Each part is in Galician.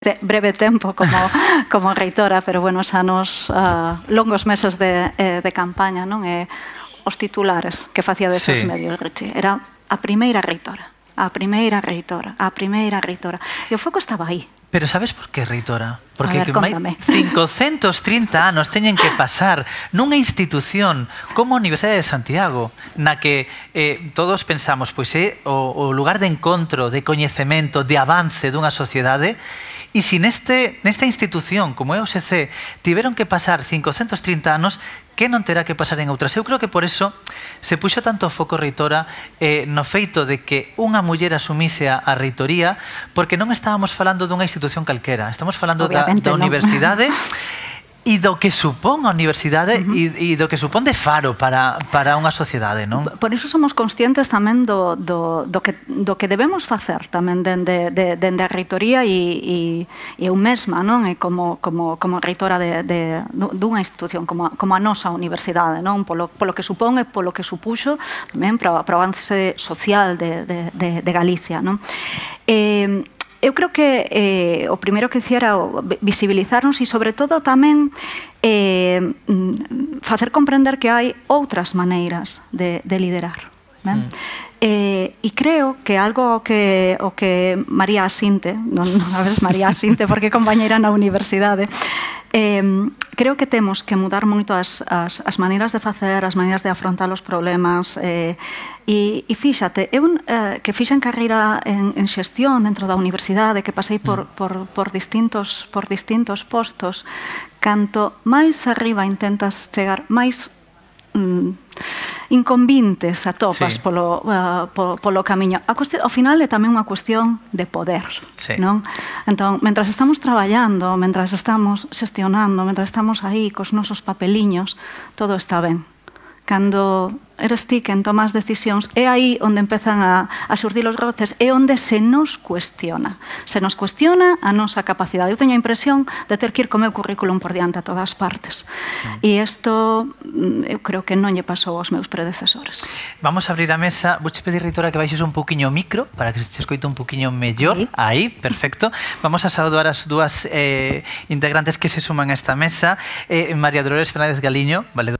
breve tempo como reitora, pero buenos anos, longos meses de campaña, non? E os titulares que facía deses medios, Richie, era a primeira reitora. E o foco estaba aí. Pero sabes por qué, reitora? Porque a ver, máis 530 anos teñen que pasar nunha institución como a Universidade de Santiago, na que todos pensamos, pois é o lugar de encontro, de coñecemento, de avance dunha sociedade, e se nesta institución, como é o SC, tiveron que pasar 530 anos, que non terá que pasar en outras? Eu creo que por eso se puxo tanto foco, reitora, no feito de que unha muller asumise a reitoría, porque non estábamos falando dunha institución calquera, estamos falando da universidade e do que supón a universidade e do que supón de faro para unha sociedade, non? Por iso somos conscientes tamén do que debemos facer tamén dende a reitoría e eu mesma, non? Como reitora dunha institución como a nosa universidade, non? Polo que supón e polo que supuxo tamén para o avance social de Galicia, non? Eu creo que o primeiro que dicía era visibilizarnos e, sobre todo, tamén facer comprender que hai outras maneiras de liderar. E creo que algo o que María Asinte, non a veces María Asinte porque é compañeira na universidade, creo que temos que mudar moito as maneiras de facer, as maneiras de afrontar os problemas. E fíxate, eu que fixen carreira en xestión dentro da universidade, que pasei por distintos postos, canto máis arriba intentas chegar, máis inconvintes atopas polo camiño. Ao final é tamén unha cuestión de poder, non? Entón, mentras estamos traballando, mentras estamos xestionando, mentras estamos aí cos nosos papeliños, todo está ben. Cando eres ti quen tomas decisións, é aí onde empezan a xurdir os roces, é onde se nos cuestiona. Se nos cuestiona a nosa capacidade. Eu teño a impresión de ter que ir co meu currículum por diante a todas partes. E isto, eu creo que non lle pasou aos meus predecesores. Vamos a abrir a mesa. Vouche pedir, reitora, que baixes un poquinho o micro para que se escoite un poquinho mellor. Aí, perfecto. Vamos a saudar as dúas integrantes que se suman a esta mesa. María Dolores Fernández Galiño, valedora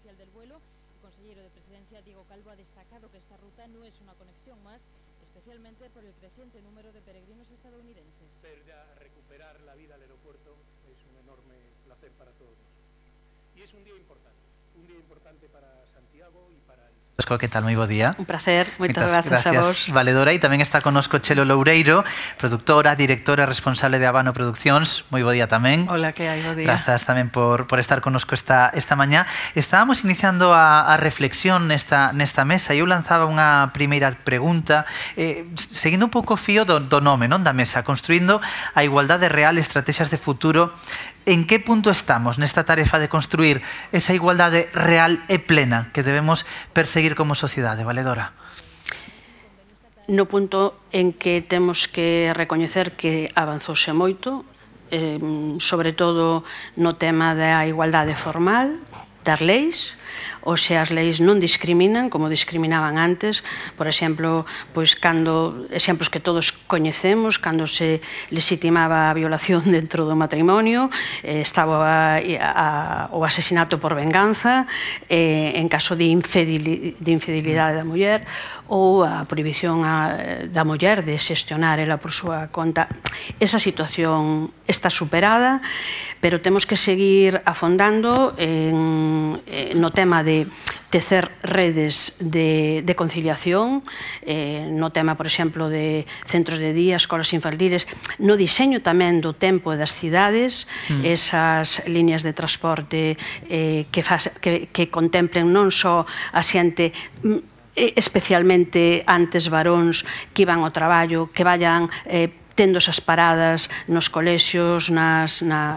que tal, moi bo día. Un placer, moitas grazas a vos. Valedora, e tamén está connosco Chelo Loureiro, productora, directora responsable de Habano Produccións. Moi bo día tamén. Hola, que hai, bo día. Grazas tamén por estar connosco esta mañá. Estábamos iniciando a reflexión nesta mesa e eu lanzaba unha primeira pregunta seguindo un pouco o fío do nome, non, da mesa, construindo a igualdade real, estrategias de futuro. En que punto estamos nesta tarefa de construir esa igualdade real e plena que debemos perseguir como sociedade, valedora? No punto en que temos que recoñecer que avanzouse moito, sobre todo no tema da igualdade formal, das leis, ou se as leis non discriminan como discriminaban antes, por exemplo, pois cando exemplos que todos coñecemos, cando se legitimaba a violación dentro do matrimonio, estaba o asesinato por venganza, en caso de infidelidade da muller, ou a prohibición da muller de xestionar ela por súa conta. Esa situación está superada, pero temos que seguir afondando no tema de tecer redes de conciliación, no tema, por exemplo, de centros de día, escolas infantiles, no diseño tamén do tempo das cidades, esas líneas de transporte que contemplen non só a xente especialmente antes varóns que iban ao traballo, que vayan tendo esas paradas nos colexios, nos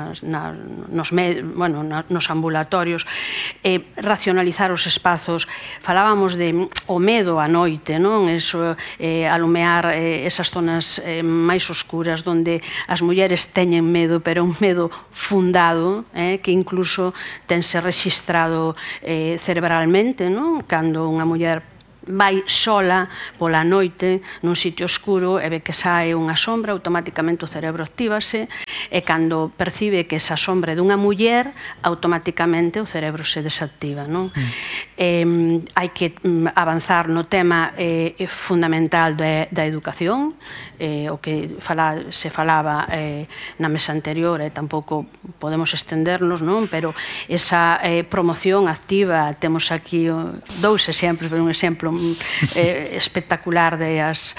ambulatorios, racionalizar os espazos. Falábamos de o medo á noite, non? Eso, alumear esas zonas máis oscuras onde as mulleres teñen medo, pero un medo fundado, que incluso tense registrado cerebralmente, non? Cando unha muller vai sola pola noite nun sitio oscuro e ve que sae unha sombra, automáticamente o cerebro actívase e cando percibe que esa sombra é dunha muller, automáticamente o cerebro se desactiva, non? Hai que avanzar no tema fundamental da educación, o que se falaba na mesa anterior e tampouco podemos estendernos, non? Pero esa promoción activa, temos aquí dous exemplos, pero un exemplo espectacular de os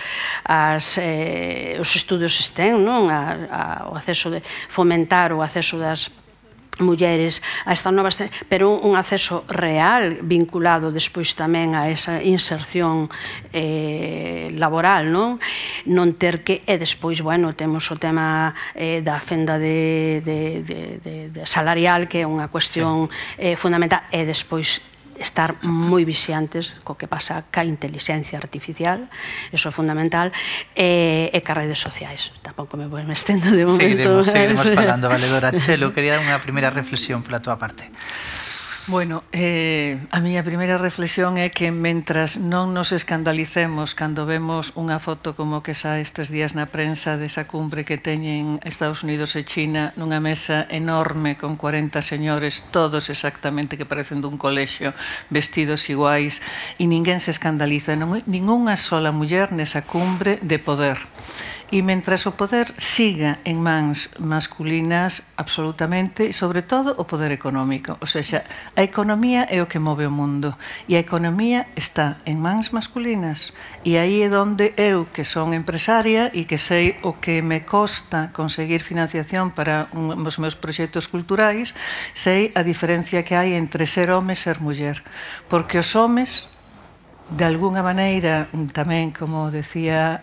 estudos STEM, non? O acceso de fomentar o acceso das mulleres a estas novas, pero un acceso real vinculado despois tamén a esa inserción laboral, non? Non ter que, e despois, bueno, temos o tema da fenda salarial, que é unha cuestión fundamental, e despois estar moi vixiantes co que pasa ca inteligencia artificial, eso é fundamental, e ca redes sociais. Tampouco me estendo de momento. Seguiremos falando, Valedora. Chelo, quería unha primeira reflexión pola túa parte. Bueno, a miña primeira reflexión é que mentras non nos escandalicemos cando vemos unha foto como que sae estes días na prensa desa cumbre que teñen Estados Unidos e China nunha mesa enorme con 40 señores, todos exactamente que parecen dun colexio, vestidos iguais, e ninguén se escandaliza, non hai ningunha sola muller nesa cumbre de poder. E mentras o poder siga en mans masculinas absolutamente, e sobre todo o poder económico, ou seja, a economía é o que move o mundo e a economía está en mans masculinas, e aí é onde eu, que son empresaria e que sei o que me costa conseguir financiación para os meus proxectos culturais, sei a diferencia que hai entre ser home e ser muller, porque os homes de alguna maneira tamén, como decía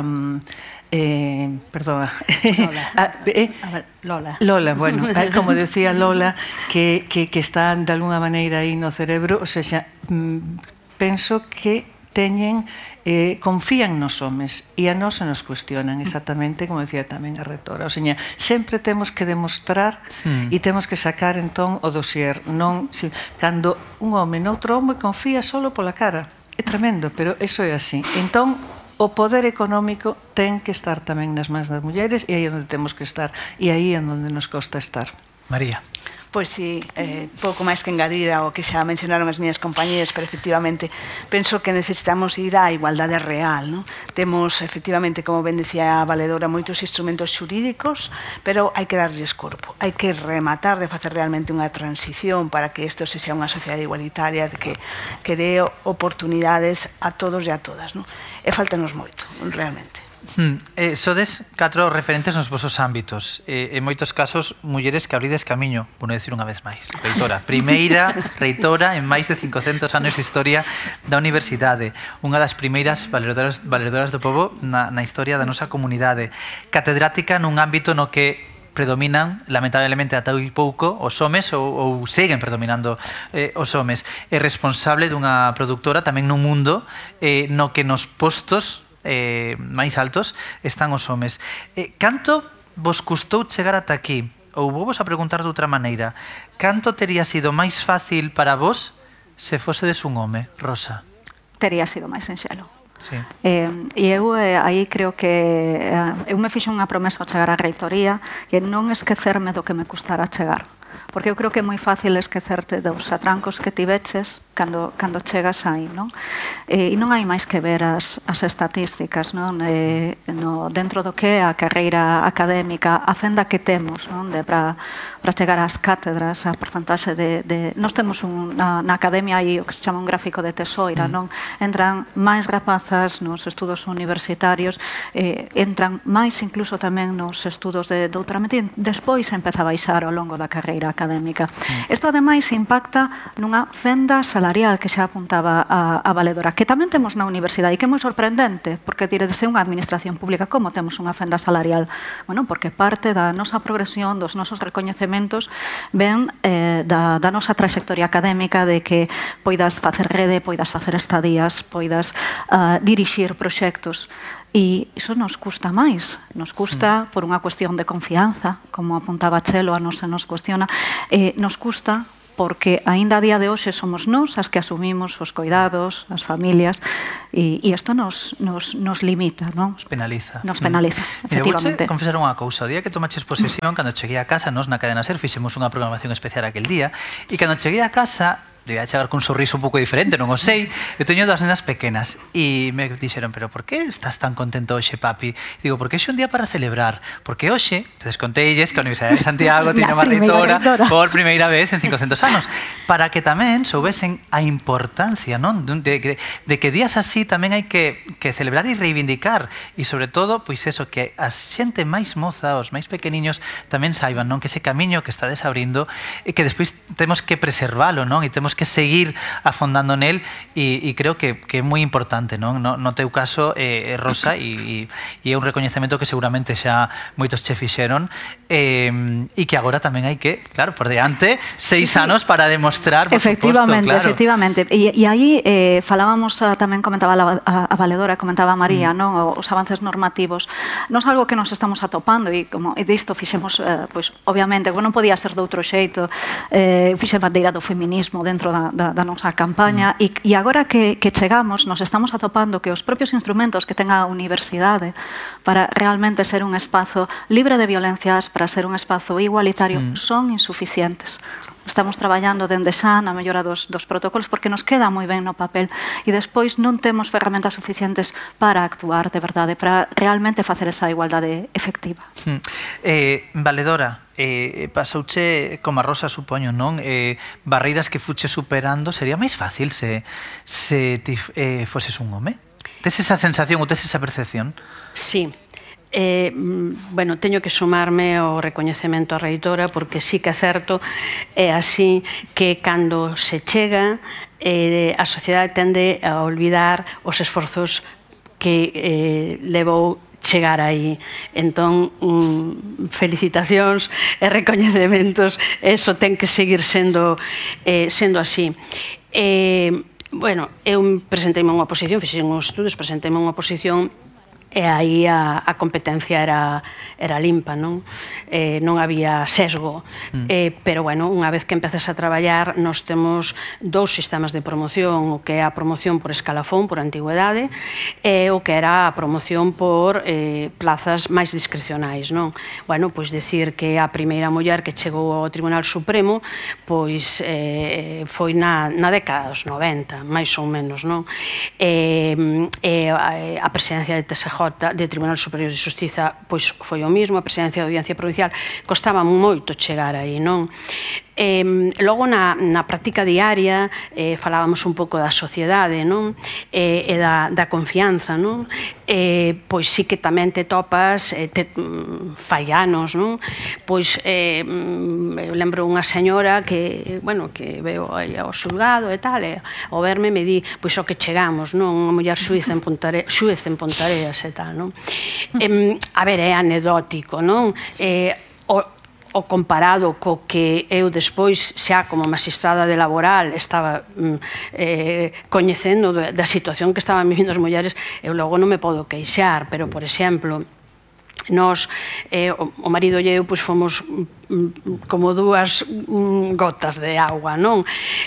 perdona Lola, bueno, como decía Lola, que están de alguna maneira aí no cerebro, ou seja, penso que teñen confían nos homes e a nós se nos cuestionan, exactamente como decía tamén a rectora, ou seja, sempre temos que demostrar e temos que sacar entón o dossier, non cando un home noutro home confía solo pola cara, é tremendo, pero eso é así. Entón o poder económico ten que estar tamén nas mans das mulleres e aí é onde temos que estar e aí é onde nos costa estar. María. Pois si, pouco máis que engadir ao que xa mencionaron as miñas compañeras, pero efectivamente penso que necesitamos ir á igualdade real, non? Temos efectivamente, como ben decía a Valedora, moitos instrumentos xurídicos, pero hai que darlles corpo, hai que rematar de facer realmente unha transición para que isto sexa unha sociedade igualitaria que dé oportunidades a todos e a todas, non? E faltanos moito, realmente. Sodes 4 referentes nos vosos ámbitos, en moitos casos mulleres que abrides camiño, vou decir unha vez máis, reitora, primeira reitora en máis de 500 anos de historia da universidade, unha das primeiras valedoras do pobo na historia da nosa comunidade, catedrática nun ámbito no que predominan, lamentablemente, ata hai pouco os homes ou seguen predominando os homes, é responsable dunha productora tamén nun mundo no que nos postos máis altos están os homes. Canto vos custou chegar ata aquí? Ou vos a preguntar de outra maneira, canto tería sido máis fácil para vos se fosedes un home, Rosa? Tería sido máis sinxelo. Sí. E eu aí creo que eu me fixo unha promesa ao chegar á reitoría que non esquecerme do que me custara chegar, porque eu creo que é moi fácil esquecerte dos atrancos que tiveches cando chegas aí, non? E non hai máis que ver as estatísticas, non? Dentro do que é a carreira académica, a fenda que temos, non? Para chegar ás cátedras, a porcentaxe de... Nós temos na academia aí o que se chama un gráfico de tesoira, non? Entran máis rapazas nos estudos universitarios, entran máis incluso tamén nos estudos de doutoramento e despois empeza a baixar ao longo da carreira académica. Isto ademais impacta nunha fenda salarial que xa apuntaba a Valedora, que tamén temos na universidade e que é moi sorprendente, porque direse unha administración pública como temos unha fenda salarial, bueno, porque parte da nosa progresión, dos nosos recoñecementos ven da nosa trayectoria académica, de que poidas facer rede, poidas facer estadías, poidas dirixir proxectos. E iso nos custa máis, nos custa por unha cuestión de confianza, como apuntaba Chelo, a nos se nos cuestiona, nos custa porque aínda a día de hoxe somos nós as que asumimos os cuidados, as familias, e isto nos limita, non? Nos penaliza. Nos penaliza, efectivamente. Vou confesar unha cousa. O día que tomaches posesión, cando cheguei a casa, nos na Cadena SER fixemos unha programación especial aquel día, e cando cheguei a casa, debía chegar con un sorriso un pouco diferente, non o sei. Eu teño das nenas pequenas e me dixeron, pero por que estás tan contento hoxe, papi? E digo, porque hoxe é un día para celebrar. Porque hoxe, te desconteilles que a Universidade de Santiago tiña unha reitora por primeira vez en 500 anos. Para que tamén soubesen a importancia, non? De que días así tamén hai que celebrar e reivindicar. E sobre todo, pois eso, que a xente máis moza, os máis pequeniños, tamén saiban, non? Que ese camiño que está desabrindo e que despois temos que preservalo, non? E temos que seguir afondando nel e creo que é moi importante, non? No teu caso, Rosa, e é un recoñecemento que seguramente xa moitos che fixeron e que agora tamén hai que, claro, por diante, 6 anos para demostrar, por efectivamente, suposto, claro. Efectivamente. E aí falábamos, tamén comentaba a valedora, comentaba María, non? Os avances normativos. Nos algo que nos estamos atopando e como disto fixemos, pois, obviamente, non podía ser de outro xeito, fixe bandeira do feminismo dentro da nosa campaña e agora que chegamos nos estamos atopando que os propios instrumentos que ten a universidade para realmente ser un espazo libre de violencias, para ser un espazo igualitario, son insuficientes. Estamos traballando dende xa na mellora dos protocolos porque nos queda moi ben no papel e despois non temos ferramentas suficientes para actuar de verdade, para realmente facer esa igualdade efectiva. Valedora, pasouche como a Rosa, supoño, non? Barreiras que fuche superando, sería máis fácil se ti foses un home? Tes esa sensación ou tes esa percepción? Sí. Bueno, teño que sumarme ao recoñecemento á reitora porque sí que é certo, é así que cando se chega a sociedade tende a olvidar os esforzos que levou chegar aí. Entón, felicitacións e recoñecementos, eso ten que seguir sendo así. Bueno, eu presenteime unha oposición, fixen uns estudos, presenteime unha oposición e aí a competencia era limpa, non? Non había sesgo. Pero, bueno, unha vez que empezas a traballar, nós temos dous sistemas de promoción, o que é a promoción por escalafón, por antigüedade, e o que era a promoción por plazas máis discrecionais, non? Bueno, pois decir que a primeira muller que chegou ao Tribunal Supremo, pois foi na década dos 90, máis ou menos, non? A presidencia de TSJ, de Tribunal Superior de Xustiza, pois foi o mismo, a presidencia da Audiencia Provincial, costaba moito chegar aí, non? Logo, na práctica diaria, falábamos un pouco da sociedade, non? E da confianza, non? Pois sí que tamén te topas, fai anos, non? Pois eu lembro unha señora que, bueno, que veo aí ao xulgado e tal, e ao verme me di, pois o que chegamos, non? Unha muller xuíz en Pontareas e tal, non? A ver, é anecdótico, non? O comparado co que eu despois, xa como magistrada de laboral, estaba coñecendo da situación que estaban vivindo as mulleres, eu logo non me podo queixar, pero, por exemplo, nós, o marido e eu, pois fomos como dúas gotas de auga, non?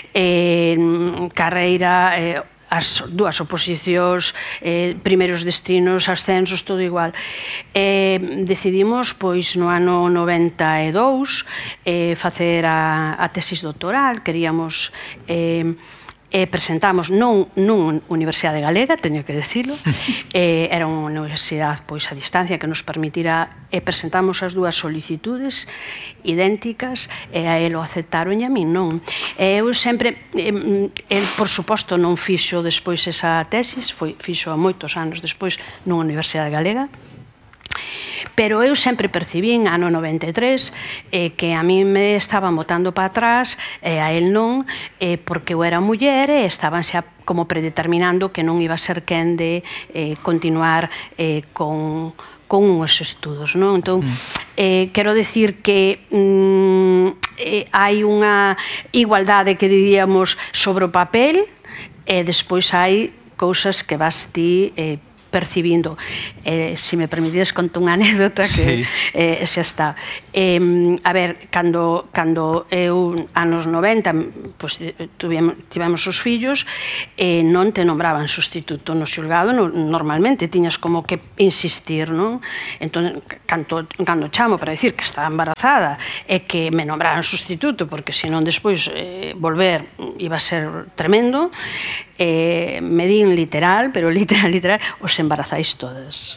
Carreira, as dúas oposicións, primeiros destinos, ascensos, todo igual. Decidimos, pois, no ano 92, facer a tesis doctoral. Queríamos presentamos nunha universidade galega, teño que decirlo, era unha universidade pois a distancia que nos permitira, presentamos as dúas solicitudes idénticas e a ele o aceptaron e a min non. Eu sempre, el por suposto non fixo despois esa tesis, fixo a moitos anos despois nunha universidade galega, pero eu sempre percibín, ano 93, que a mí me estaban botando para atrás e a él non, porque eu era muller e estaban xa como predeterminando que non iba a ser quen de continuar con uns estudos, non? Entón, quero decir que hai unha igualdade que diríamos sobre o papel e despois hai cousas que vas ti percibindo. Se me permitides conto unha anécdota que xa está. A ver, cando eu, anos 90, pues, tivemos os fillos, non te nombraban sustituto no xulgado, normalmente tiñas como que insistir, non? Entón, cando chamo para dicir que estaba embarazada e que me nombraran sustituto, porque senón despois volver iba a ser tremendo, me din literal, pero literal, os embarazáis todas.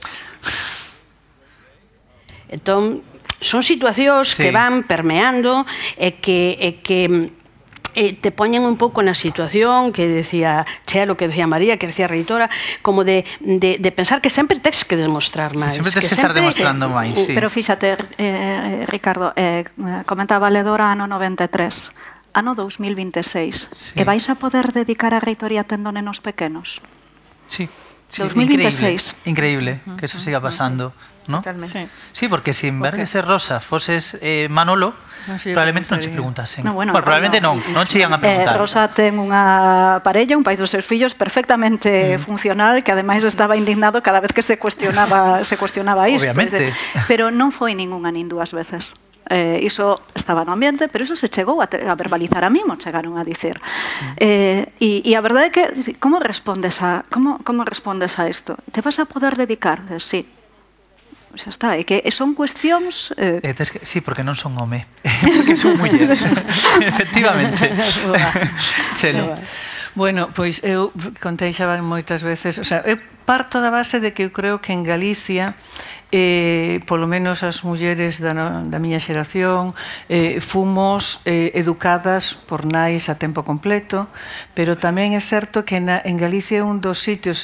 Entón, son situacións que van permeando e que te poñen un pouco na situación que decía Chelo, que decía María, que decía a reitora, como de pensar que sempre tens que demostrar máis. Sempre tens que estar demostrando máis, sí. Pero fíxate, Ricardo, comenta a valedora ano 93, ano 2026, e vais a poder dedicar a reitoría tendo nenos pequenos? Sí. 2026. Increíble que eso siga pasando, ¿no? Totalmente. Sí, porque si en vez de ser Rosa foses Manolo, probablemente non che preguntasen. Probablemente non che ian a preguntar. Rosa ten unha parella, un país dos seus fillos perfectamente funcional, que ademais estaba indignado cada vez que se cuestionaba isto. Obviamente. Pero non foi ningunha nin dúas veces. Iso estaba no ambiente, pero iso se chegou a verbalizar a mí, mo chegaron a dicir. E a verdade é que, como respondes a isto? Te vas a poder dedicar? Sí. Xa está, é que son cuestións... Sí, porque non son home, porque son muller. Efectivamente. Chelo. Bueno, pois eu contei xa moitas veces, o sea, eu parto da base de que eu creo que en Galicia polo menos as mulleres da miña xeración fomos educadas por nais a tempo completo, pero tamén é certo que en Galicia é un dos sitios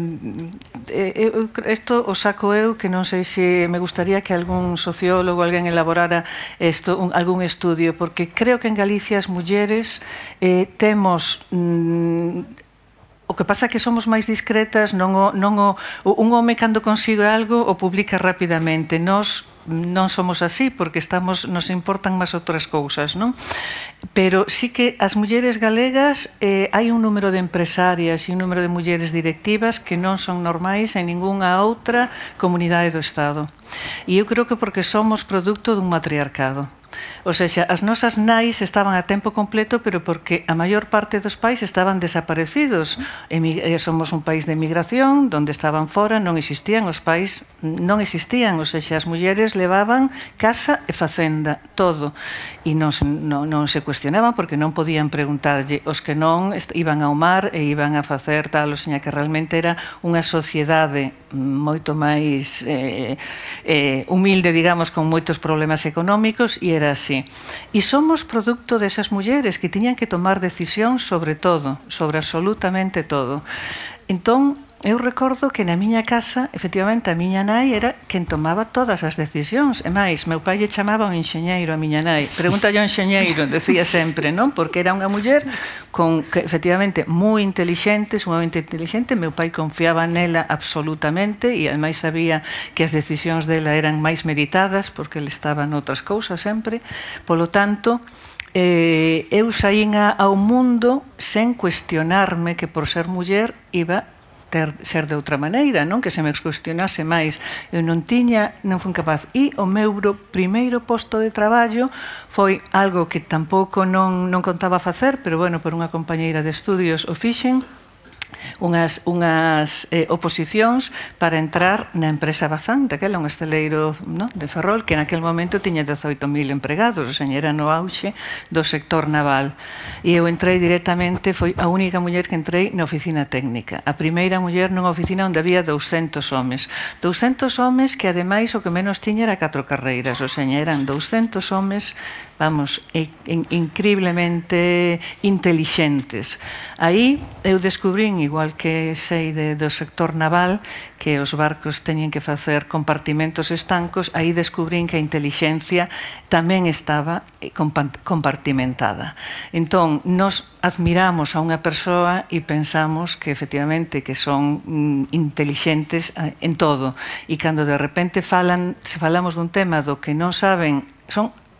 isto o saco eu, que non sei se me gustaría que algún sociólogo, alguén elaborara algún estudio, porque creo que en Galicia as mulleres temos o que pasa é que somos máis discretas, un home cando consigue algo o publica rapidamente. Nós non somos así porque nos importan máis outras cousas, non? Pero sí que as mulleres galegas hai un número de empresarias e un número de mulleres directivas que non son normais en ningunha outra comunidade do Estado. E eu creo que porque somos produto dun matriarcado. O sea, as nosas nais estaban a tempo completo, pero porque a maior parte dos pais estaban desaparecidos. Somos un país de emigración, donde estaban fora, non existían, os pais non existían, o sea, as mulleres levaban casa e facenda, todo. E non se cuestionaban porque non podían preguntarlle. Os que non iban ao mar e iban a facer tal, o sea, que realmente era unha sociedade moito máis humilde, digamos, con moitos problemas económicos, e era así. E somos produto desas mulleres que tiñan que tomar decisións sobre todo, sobre absolutamente todo. Entón, eu recordo que na miña casa, efectivamente, a miña nai era quen tomaba todas as decisións. E máis, meu pai lle chamaba un enxeñeiro a miña nai. Pregúntalle ao enxeñeiro, decía sempre, non? Porque era unha muller que efectivamente moi inteligente, sumamente inteligente. Meu pai confiaba nela absolutamente e ademais sabía que as decisións dela eran máis meditadas porque ele estaba noutras cousas sempre. Polo tanto, eu saín ao mundo sen cuestionarme que por ser muller iba ser de outra maneira, non? Que se me cuestionase máis. Eu non fui capaz. E o meu primeiro posto de traballo foi algo que tampouco non contaba facer, pero, bueno, por unha compañeira de estudios o fixen, unhas oposicións para entrar na empresa Bazán, daquela un esteleiro de Ferrol, que naquele momento tiña 18.000 empregados, o sea, era no auxe do sector naval. E eu entrei directamente, foi a única muller que entrei na oficina técnica. A primeira muller nunha oficina onde había 200 homes. 200 homes que, ademais, o que menos tiña era 4 carreiras, o sea, eran 200 homes, vamos, increíblemente intelixentes. Aí eu descubrín, igual que sei do sector naval, que os barcos teñen que facer compartimentos estancos, aí descubrín que a intelixencia tamén estaba compartimentada. Entón, nos admiramos a unha persoa e pensamos que efectivamente que son intelixentes en todo. E cando de repente falamos dun tema do que non saben, son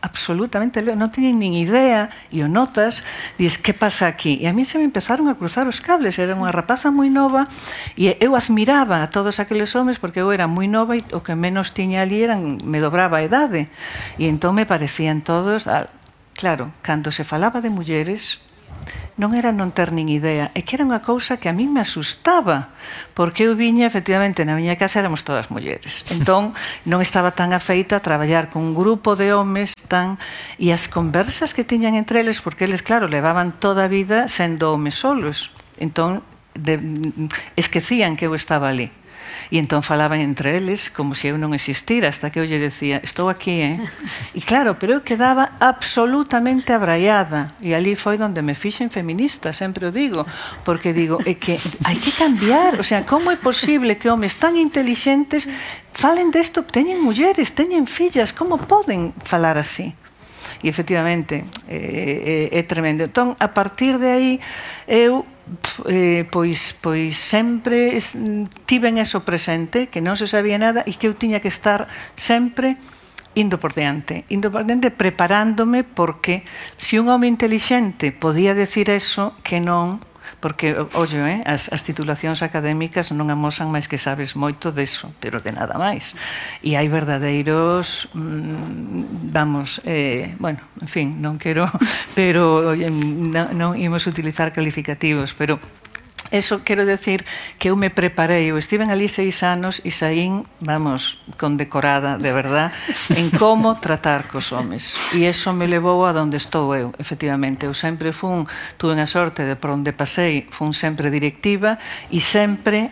absolutamente leo, non teñen nin idea, e o notas, dices, que pasa aquí? E a mí se me empezaron a cruzar os cables, era unha rapaza moi nova, e eu admiraba a todos aqueles homes, porque eu era moi nova e o que menos tiña ali me dobraba a idade, e entón me parecían todos, claro, cando se falaba de mulleres, non era non ter nin idea, é que era unha cousa que a mí me asustaba, porque eu viña, efectivamente, na miña casa éramos todas mulleres, entón non estaba tan afeita a traballar con un grupo de homes e as conversas que tiñan entre eles, porque eles, claro, levaban toda a vida sendo homes solos, entón esquecían que eu estaba ali. E entón falaban entre eles como se eu non existira, hasta que eu lle decía, estou aquí, E claro, pero eu quedaba absolutamente abraiada, e ali foi onde me fixen feminista, sempre o digo, porque digo, é que hai que cambiar, o sea, como é posible que homes tan inteligentes falen desto, teñen mulleres, teñen fillas, como poden falar así? E efectivamente é tremendo. Entón, a partir de aí, eu pois sempre tiven eso presente, que non se sabía nada e que eu tiña que estar sempre indo por diante, preparándome, porque se un home intelixente podía decir eso, que non, porque, ollo, as titulacións académicas non amosan máis que sabes moito deso, pero de nada máis. E hai verdadeiros, vamos, bueno, en fin, non quero, pero non imos utilizar calificativos, pero eso quero decir que eu me preparei, eu estive ali 6 anos e saín, vamos, condecorada, de verdad, en como tratar cos homes. E eso me levou a donde estou eu, efectivamente. Eu sempre tuve a sorte de por onde pasei, fun sempre directiva e sempre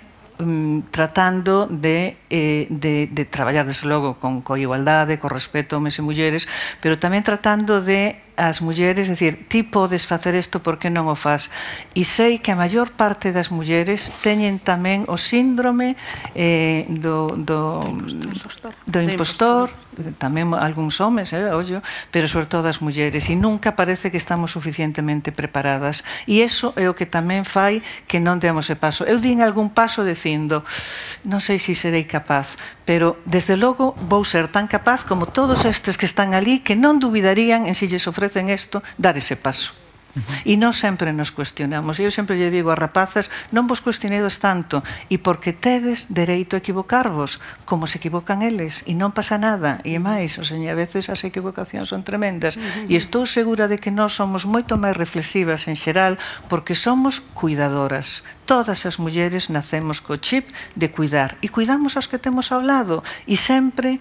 tratando de traballar, desde logo, con igualdade, con respeto a homes e mulleres, pero tamén tratando de as mulleres, decir, ti podes facer isto, por que non o faz? E sei que a maior parte das mulleres teñen tamén o síndrome do impostor, tamén algúns homes, ollo, pero sobre todo as mulleres, e nunca parece que estamos suficientemente preparadas, e iso é o que tamén fai que non demos ese paso. Eu din algún paso dicindo, non sei se serei capaz, pero desde logo vou ser tan capaz como todos estes que están ali, que non dubidarían en se lles ofrecen isto, dar ese paso. E non sempre nos cuestionamos. Eu sempre lle digo a rapazas, non vos cuestionedes tanto, e porque tedes dereito a equivocarvos, como se equivocan eles, e non pasa nada. E máis, a veces as equivocacións son tremendas, e estou segura de que nós somos moito máis reflexivas en xeral, porque somos cuidadoras. Todas as mulleres nacemos co chip de cuidar, e cuidamos aos que temos ao lado, e sempre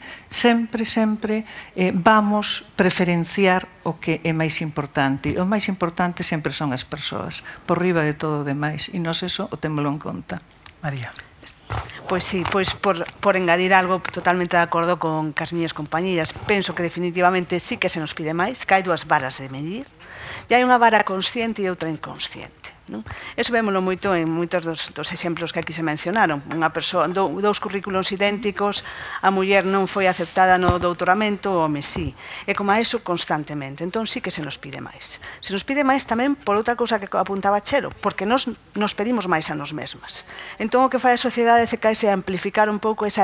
vamos preferenciar o que é máis importante. O máis importante sempre son as persoas, por riba de todo o demais, e nós eso o témolo en conta. María. Pois sí, pois por engadir algo totalmente de acordo con as miñas compañías, penso que definitivamente sí que se nos pide máis, que hai dúas varas de medir, e hai unha vara consciente e outra inconsciente. Eso vémoslo moito en moitos dos exemplos que aquí se mencionaron. Unha persoa, dous currículos idénticos, a muller non foi aceptada no doutoramento, o home sí. E como a eso constantemente. Entón sí que se nos pide máis. Se nos pide máis tamén por outra cousa que apuntaba Chelo, porque nos pedimos máis a nos mesmas. Entón o que fai a sociedade é caese a amplificar un pouco esa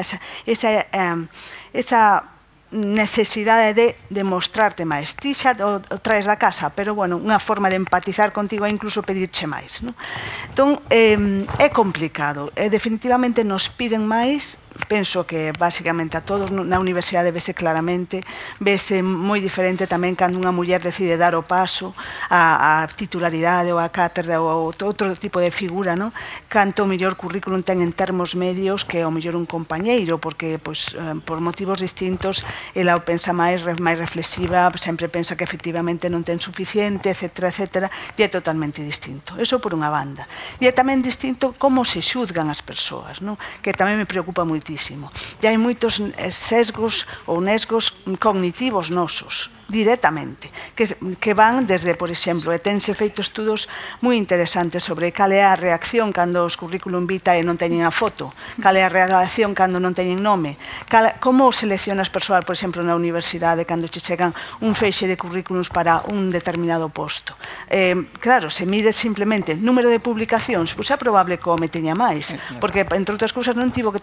necesidade de demostrarte máis. Ti xa o traes da casa, pero, bueno, unha forma de empatizar contigo é incluso pedirche máis. Entón, é complicado. Definitivamente nos piden máis. Penso que, basicamente, a todos na universidade vese claramente, vese moi diferente tamén cando unha muller decide dar o paso a titularidade ou a cátedra ou outro tipo de figura, canto o mellor currículum ten en termos medios que o mellor un compañeiro, porque, por motivos distintos, ela o pensa máis reflexiva, sempre pensa que efectivamente non ten suficiente, etc., e é totalmente distinto. Eso por unha banda. E é tamén distinto como se xuzgan as persoas, que tamén me preocupa moitísimo. E hai moitos sesgos ou nesgos cognitivos nosos, directamente, que van desde, por exemplo, tense feito estudos moi interesantes sobre cal é a reacción cando os currículum vitae non teñen a foto, cal é a reacción cando non teñen nome, como seleccionas persoal, por exemplo, na universidade cando che chegan un feixe de currículums para un determinado posto. Claro, se mide simplemente número de publicacións, pois é probable que o home teña máis, porque, entre outras cousas, non tivo que tomar nunca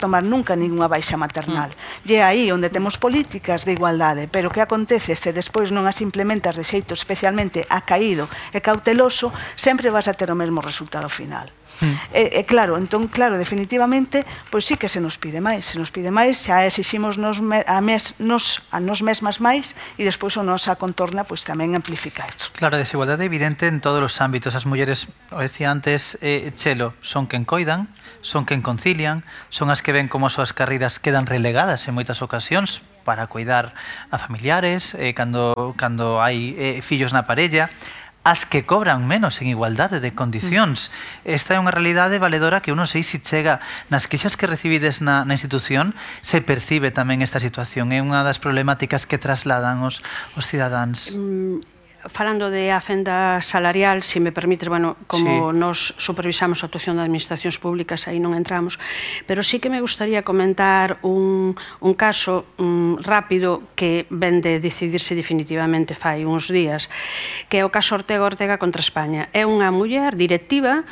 nunca ninguna baixa maternal. E é aí onde temos políticas de igualdade, pero que acontece se despois non as implementas de xeito especialmente acaído e cauteloso, sempre vas a ter o mesmo resultado final. Claro, entón, claro, definitivamente, pois sí que se nos pide máis, xa exiximos nos mesmas máis e despois o nosa contorna pois tamén amplifica iso. Claro, a desigualdade é evidente en todos os ámbitos. As mulleres, o decía antes Chelo, son quen coidan, son quen concilian, son as que ven como as súas carreiras quedan relegadas en moitas ocasións para cuidar a familiares, cando hai fillos na parella, as que cobran menos en igualdade de condicións. Esta é unha realidade valedora que eu non sei se chega nas queixas que recibides na institución, se percibe tamén esta situación. É unha das problemáticas que trasladan os cidadáns. Falando de a fenda salarial, se me permites, bueno, como nos supervisamos a actuación de administracións públicas, aí non entramos, pero sí que me gustaría comentar un caso rápido que ven de decidirse definitivamente fai uns días, que é o caso Ortega contra España. É unha muller directiva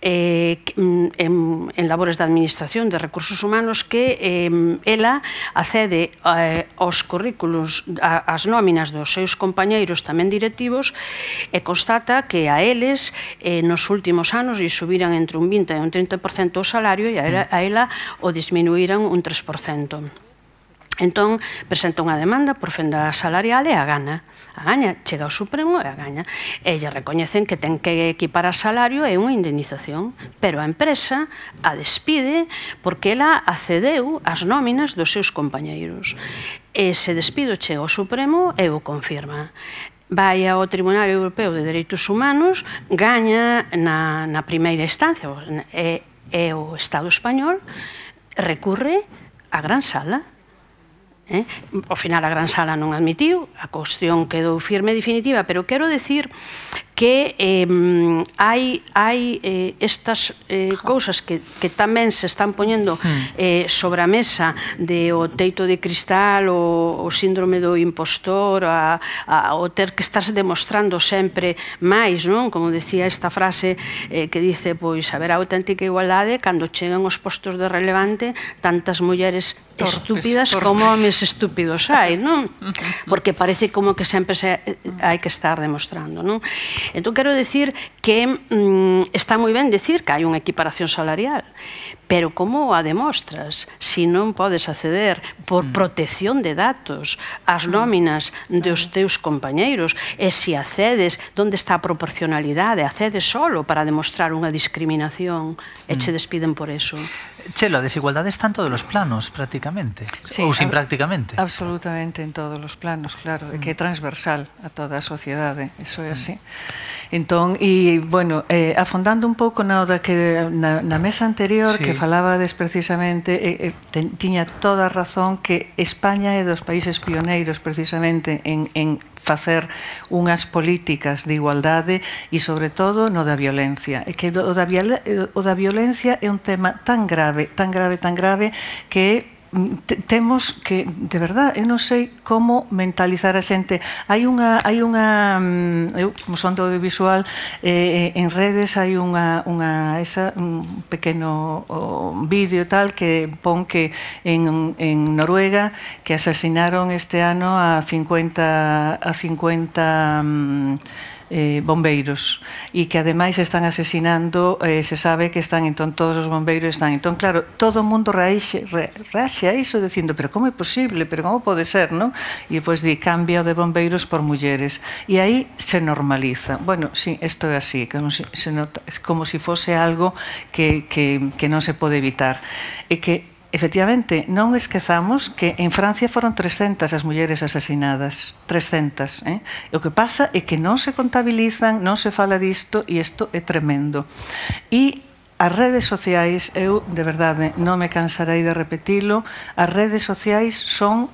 en labores de administración de recursos humanos que ela accede aos currículos, as nóminas dos seus compañeiros tamén directivos, e constata que a eles nos últimos anos lle subiran entre un 20 e un 30% o salario e a ela o disminuíran un 3%. Entón, presenta unha demanda por fenda salarial e a gaña, chega ao Supremo e a gaña. E lle recoñecen que ten que equiparar salario e unha indemnización, pero a empresa a despide porque ela accedeu ás nóminas dos seus compañeiros. Ese despido chega ao Supremo e o confirma. Vai ao Tribunal Europeo de Dereitos Humanos, gaña na primeira instancia, e o Estado español recurre á Gran Sala. Ao final a Gran Sala non admitiu, a cuestión quedou firme e definitiva, pero quero decir que hai estas cousas que tamén se están poñendo sobre a mesa de o teito de cristal, o síndrome do impostor, o ter que estarse demostrando sempre máis, non? Como decía esta frase que dice, pois, haberá auténtica igualdade cando chegan os postos de relevante tantas mulleres estúpidas como homes estúpidos hai, non? Porque parece como que sempre hai que estar demostrando, non? Entón, quero decir que está moi ben decir que hai unha equiparación salarial, pero como a demostras se non podes acceder por protección de datos ás nóminas dos teus compañeiros, e se accedes, onde está a proporcionalidade? Accedes solo para demostrar unha discriminación e che despiden por eso. Chelo, a desigualdade está en todos os planos, prácticamente, ou sin prácticamente. Absolutamente en todos os planos, claro, que é transversal a toda a sociedade, iso é así. Entón, e, bueno, afondando un pouco na mesa anterior, que falabades precisamente, tiña toda a razón que España é dos países pioneiros precisamente en facer unhas políticas de igualdade e, sobre todo, no da violencia. E que o da violencia é un tema tan grave que temos que, de verdad, eu non sei como mentalizar a xente. Hai unha eu, como son do audiovisual, en redes hai un pequeno vídeo tal que pon que en Noruega que asasinaron este ano a 50 bombeiros, e que ademais están asesinando, se sabe que están, entón todos os bombeiros están, entón claro, todo o mundo reaxe a iso dicindo, pero como é posible, pero como pode ser, non? E depois di, cambia o de bombeiros por mulleres, e aí se normaliza. Bueno, sí, isto é así, como se fose algo que non se pode evitar, e que efectivamente, non esquezamos que en Francia foron 300 as mulleres asasinadas, 300. E o que pasa é que non se contabilizan, non se fala disto, e isto é tremendo. E as redes sociais, eu, de verdade, non me cansarei de repetilo, as redes sociais son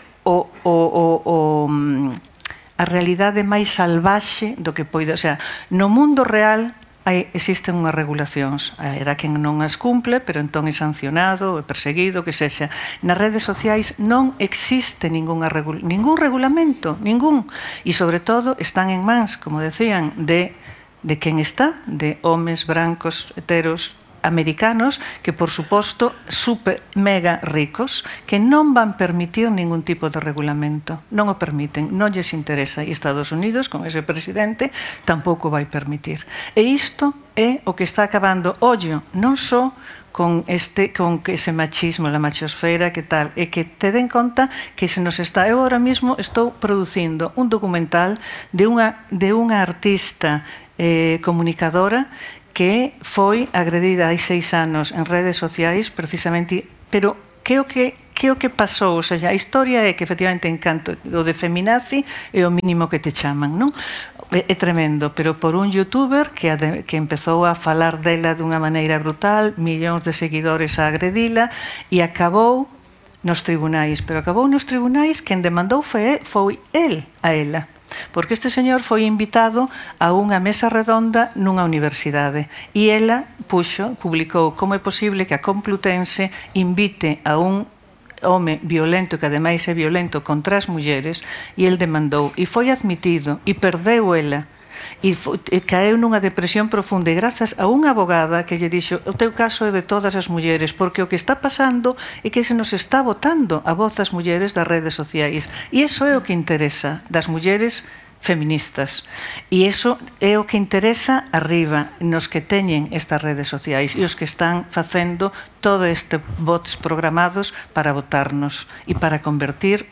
a realidade máis salvaxe do que poida. O sea, no mundo real existen unhas regulacións, era quen non as cumple, pero entón é sancionado, é perseguido, que sexa. Nas redes sociais non existe ningún regulamento, ningún, e sobre todo están en mans, como decían, de quen está, de homes brancos, heteros, americanos que, por suposto, super mega ricos, que non van permitir ningún tipo de regulamento. Non o permiten, non lles interesa. E Estados Unidos, con ese presidente, tampouco vai permitir. E isto é o que está acabando, ollo, non só con ese machismo, la machosfera, que tal, e que te den conta que se nos está... Eu ahora mismo estou producindo un documental de unha artista comunicadora que foi agredida hai 6 anos en redes sociais precisamente, pero que o que pasou? O sea, a historia é que efectivamente encanto o de feminazi é o mínimo que te chaman, non? É tremendo, pero por un youtuber que empezou a falar dela dunha maneira brutal, millóns de seguidores a agredila, e acabou nos tribunais, pero acabou nos tribunais quen demandou foi el a ela. Porque este señor foi invitado a unha mesa redonda nunha universidade e ela publicou como é posible que a Complutense invite a un home violento, que ademais é violento contra as mulleres, e el demandou e foi admitido e perdeu ela e caeu nunha depresión profunda e grazas a unha abogada que lle dixo o teu caso é de todas as mulleres, porque o que está pasando é que se nos está botando a voz das mulleres das redes sociais e iso é o que interesa das mulleres feministas e iso é o que interesa arriba nos que teñen estas redes sociais e os que están facendo todo este bots programados para votarnos e para convertir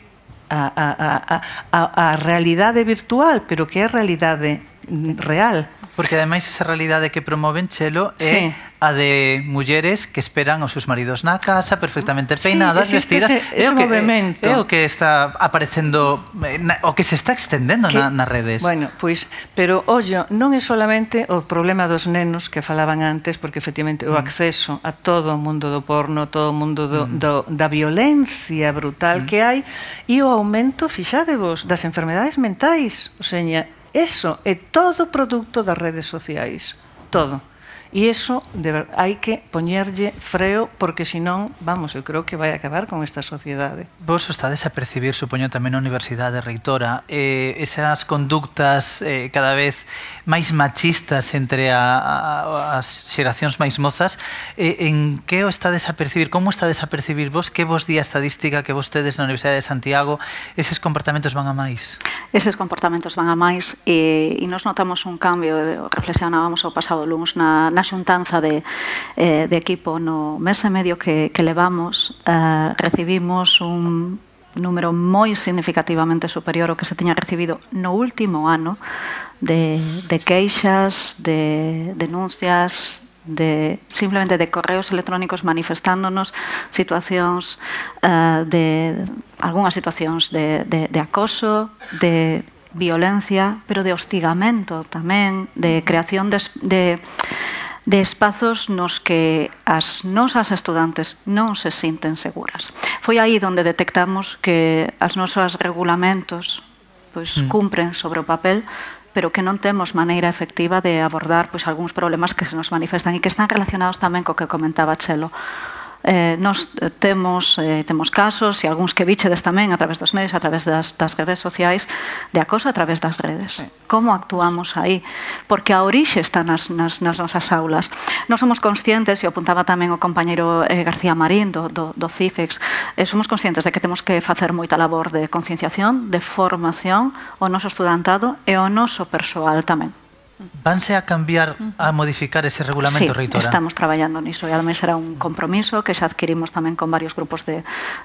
a realidade virtual, pero que é a realidade real. Porque ademais esa realidade que promoven, Chelo, é a de mulleres que esperan os seus maridos na casa, perfectamente peinadas, vestidas. É o que está aparecendo, o que se está extendendo nas redes. Bueno, pois, pero, ollo, non é solamente o problema dos nenos que falaban antes, porque efectivamente o acceso a todo o mundo do porno, todo o mundo da violencia brutal que hai, e o aumento, fixadevos, das enfermedades mentais. O seña, eso é todo produto das redes sociais, todo. E iso hai que poñerlle freo porque senón, vamos, eu creo que vai acabar con esta sociedade. Vos estades a percibir, supoño, tamén na universidade, reitora, esas conductas cada vez máis machistas entre as xeracións máis mozas. En que o estades a percibir? Como estades a percibir vos? Que vos di a estadística que vos tedes na Universidade de Santiago? Eses comportamentos van a máis? Eses comportamentos van a máis e nos notamos un cambio, reflexionábamos o pasado luns na xuntanza de equipo. No mes e medio que levamos, recibimos un número moi significativamente superior ao que se tiña recibido no último ano de queixas, de denuncias, simplemente de correos electrónicos manifestándonos situacións algunhas situacións de acoso, de violencia, pero de hostigamento tamén, de creación de espazos nos que as nosas estudantes non se sinten seguras. Foi aí onde detectamos que as nosas regulamentos cumpren sobre o papel, pero que non temos maneira efectiva de abordar algúns problemas que se nos manifestan e que están relacionados tamén co que comentaba Chelo. Nos temos casos e algúns que bichedes tamén a través dos medios, a través das redes sociais, de acoso a través das redes. Como actuamos aí? Porque a orixe está nas nosas aulas. Non somos conscientes, e apuntaba tamén o compañeiro García Marín do CIFEX, somos conscientes de que temos que facer moita labor de concienciación, de formación ao noso estudantado e ao noso persoal tamén. Vanse a cambiar, a modificar ese regulamento, reitora? Sí, estamos traballando niso e ademais será un compromiso que xa adquirimos tamén con varios grupos de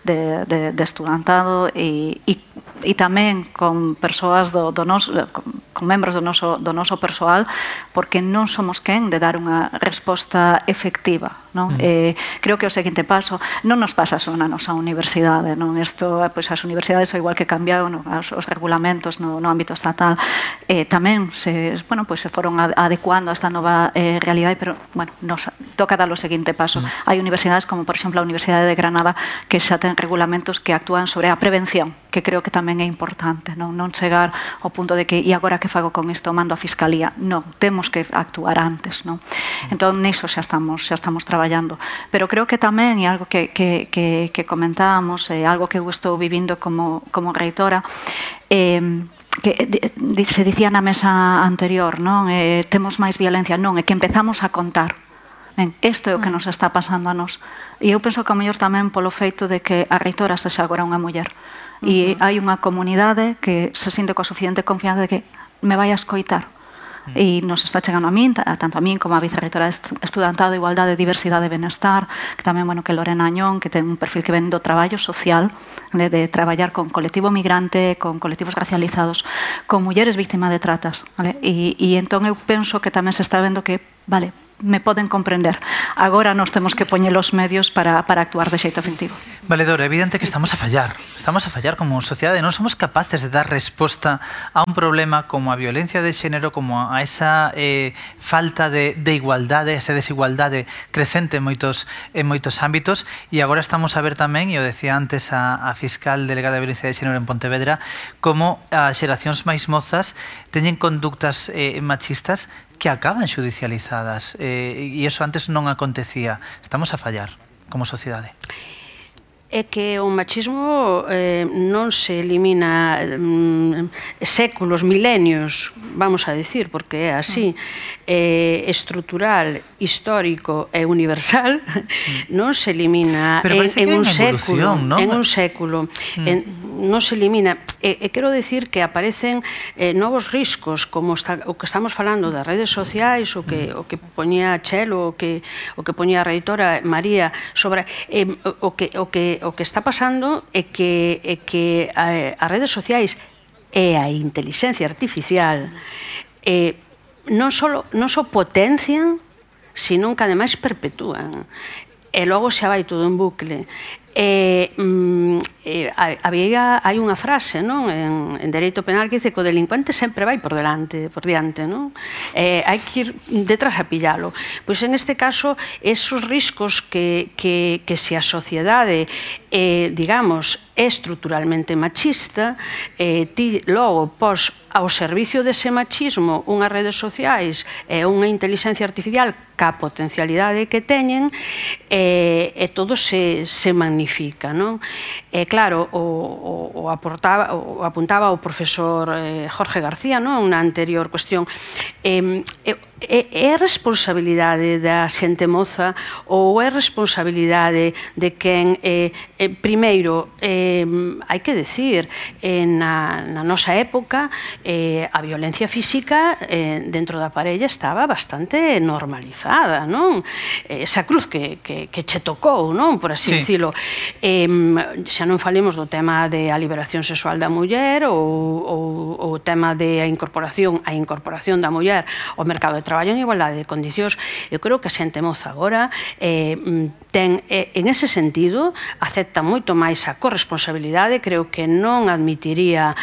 estudantado e tamén con persoas con membros do noso persoal, porque non somos quen de dar unha resposta efectiva, non? Creo que o seguinte paso non nos pasa só na nosa universidade, non? Isto, as universidades, ao igual que cambiaron os regulamentos no ámbito estatal, tamén se foron adecuando a esta nova realidade, pero, nos toca dar o seguinte paso. Hai universidades como, por exemplo, a Universidade de Granada, que xa ten regulamentos que actúan sobre a prevención, que creo que tamén é importante, non chegar ao punto de que, e agora que fago con isto, mando a Fiscalía. Non, temos que actuar antes, non? Entón, niso xa estamos traballando. Pero creo que tamén, e algo que comentábamos, algo que eu estou vivindo como reitora, que se dicía na mesa anterior, non? Temos máis violencia, non, é que empezamos a contar Ben, isto é o que nos está pasando a nós. E eu penso que ao mellor tamén polo feito de que a reitora sexa agora unha muller. E hai unha comunidade que se sinte coa suficiente confianza de que me vai a escoitar. E nos está chegando a min, tanto a min como a vicerreitora estudantado, igualdade, diversidade e benestar, que tamén, bueno, que Lorena Añón, que ten un perfil que ven do traballo social, de traballar con colectivo migrante, con colectivos racializados, con mulleres víctimas de tratas, vale? E entón eu penso que tamén se está vendo que, vale, me poden comprender. Agora nos temos que poñer os medios para actuar de xeito efectivo. Valedora, é evidente que estamos a fallar. Estamos a fallar como sociedade. Non somos capaces de dar resposta a un problema como a violencia de xénero, como a esa falta de igualdade, esa desigualdade crecente en moitos ámbitos. E agora estamos a ver tamén, e o decía antes a fiscal delegada de violencia de xénero en Pontevedra, como as xeracións máis mozas teñen conductas machistas que acaban xudicializadas. E iso antes non acontecía. Estamos a fallar como sociedade. É que o machismo non se elimina séculos, milenios, vamos a decir, porque é así, estrutural, histórico e universal, non se elimina en un século, non se elimina. E quero decir que aparecen novos riscos, como o que estamos falando das redes sociais, o que poñía Chelo, o que poñía a reitora María, sobre o que está pasando é que as redes sociais e a inteligencia artificial non só potencian, sino que ademais perpetúan. E logo xa vai todo en bucle. Hai unha frase, non, en dereito penal que dice que o delincuente sempre vai por diante, non? Hai que ir detrás a pillalo. Pois en este caso, esos riscos que se a sociedade, digamos, é estruturalmente machista, ti logo pos ao servicio dese machismo unhas redes sociais e unha inteligencia artificial ca potencialidade que teñen, e todo se magnifica, non? E claro, o apuntaba o profesor Jorge García, non, na anterior cuestión. É responsabilidade da xente moza ou é responsabilidade de quen, primeiro, hai que decir, na nosa época a violencia física dentro da parella estaba bastante normalizada, non? Esa cruz que che tocou, non? Por así dicilo. Xa non falemos do tema da liberación sexual da muller ou o tema da incorporación da muller ao mercado de traballo en igualdade de condicións. Eu creo que a xente moza agora ten, en ese sentido, acepta moito máis a corresponsabilidade. Creo que non admitiría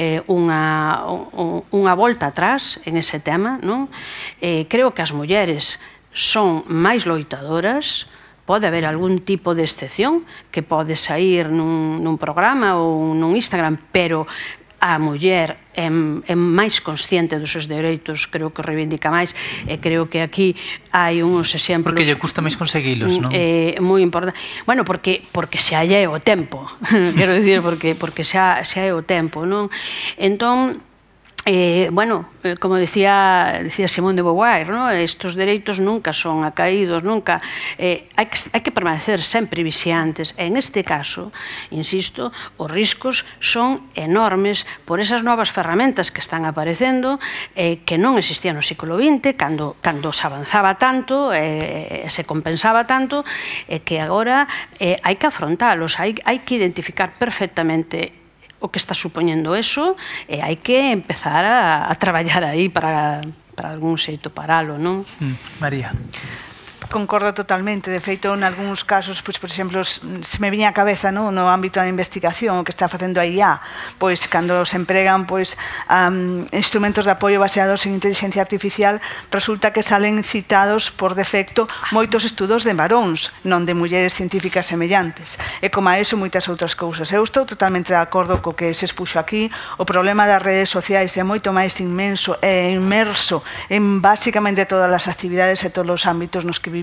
unha volta atrás en ese tema, non? Creo que as mulleres son máis loitadoras. Pode haber algún tipo de excepción que pode sair nun programa ou nun Instagram, pero a muller é máis consciente dos seus dereitos, creo que reivindica máis, e creo que aquí hai uns exemplos... Porque lle custa máis conseguilos, non? Moi importante. Bueno, porque xa é o tempo, quero dicir, porque xa é o tempo, non? Entón, bueno, como decía Simone de Beauvoir, ¿no? Estos dereitos nunca son acaídos, nunca. Hai que permanecer sempre vixiantes. En este caso, insisto, os riscos son enormes por esas novas ferramentas que están aparecendo, que non existían no século XX, cando se avanzaba tanto, se compensaba tanto, que agora hai que afrontalos, hai que identificar perfectamente o que está supoñendo eso, e hai que empezar a traballar aí para algún xeito paralo, non? María. Concordo totalmente. De feito, en algúns casos, pois, por exemplo, se me viña a cabeza, no ámbito da investigación, o que está facendo a IA, pois, cando se empregan instrumentos de apoio baseados en inteligencia artificial, resulta que salen citados por defecto moitos estudos de varóns, non de mulleres científicas semellantes. E como a eso, moitas outras cousas. Eu estou totalmente de acordo co que se expuxo aquí. O problema das redes sociais é moito máis inmenso e inmerso en basicamente todas as actividades e todos os ámbitos nos que vivimos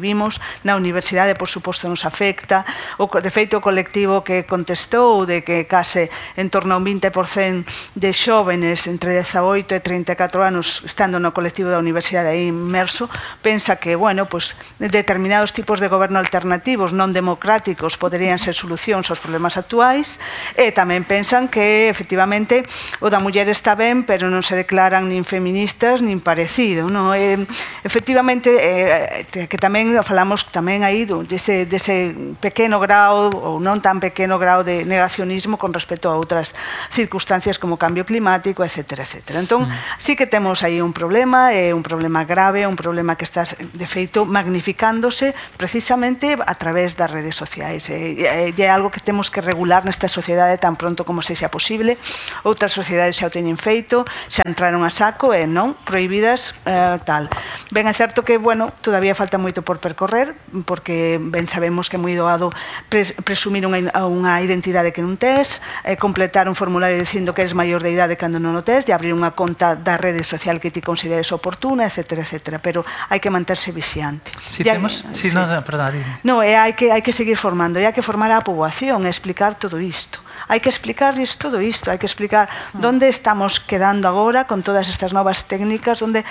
vivimos. Na universidade, por suposto, nos afecta. De feito, o colectivo que contestou de que case en torno a un 20% de xóvenes entre 18 e 34 anos estando no colectivo da universidade aí inmerso, pensa que, bueno, pues, determinados tipos de goberno alternativos non democráticos poderían ser solucións aos problemas actuais, e tamén pensan que, efectivamente, o da muller está ben, pero non se declaran nin feministas nin parecido, non? Efectivamente, que tamén falamos tamén aí dese pequeno grau ou non tan pequeno grau de negacionismo con respecto a outras circunstancias como o cambio climático, etc. Entón, sí que temos aí un problema grave, un problema que está, de feito, magnificándose precisamente a través das redes sociais. É algo que temos que regular nesta sociedade tan pronto como sexa posible. Outras sociedades xa o teñen feito, xa entraron a saco e non prohibidas tal. Ben, é certo que, bueno, todavía falta moito por percorrer, porque ben sabemos que é moi doado presumir unha identidade que non tes, completar un formulario dicindo que eres maior de idade cando non o tes, e abrir unha conta da rede social que ti consideres oportuna, etc. Pero hai que manterse vixiante. Hai que seguir formando, e hai que formar a poboación e explicar todo isto. Hai que explicarles todo isto, hai que explicar onde estamos quedando agora con todas estas novas técnicas, a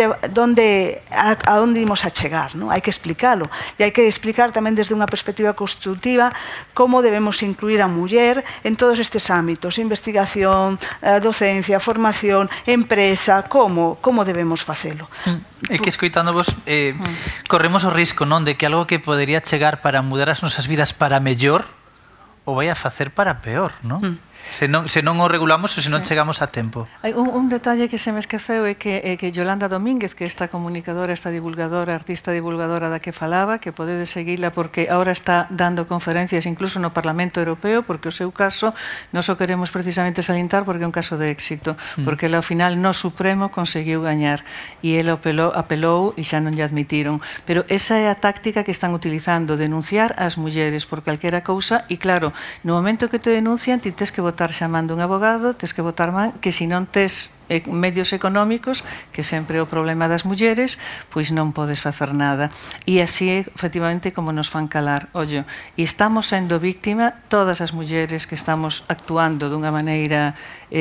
onde imos a chegar, non? Hai que explicalo, e hai que explicar tamén desde unha perspectiva constructiva como debemos incluir a muller en todos estes ámbitos, investigación, docencia, formación, empresa, como debemos facelo. É que escoitándovos corremos o risco, non, de que algo que podería chegar para mudar as nosas vidas para mellor o vai a facer para peor, non? Se non o regulamos ou se non chegamos a tempo. Hai un detalle que se me esqueceu é que Yolanda Domínguez, que esta comunicadora, esta divulgadora, artista divulgadora da que falaba, que podedes seguila porque ahora está dando conferencias incluso no Parlamento Europeo, porque o seu caso nos o queremos precisamente salientar porque é un caso de éxito, porque ela ao final no Supremo conseguiu gañar e ele apelou e xa non lle admitiron. Pero esa é a táctica que están utilizando, denunciar as mulleres por calquera cousa, e claro, no momento que te denuncian, ti tes que votar chamando un abogado, tes que votar que se non tes medios económicos, que sempre é o problema das mulleres, pois non podes facer nada. E así é, efectivamente, como nos fan calar. Ollo, e estamos sendo víctima todas as mulleres que estamos actuando dunha maneira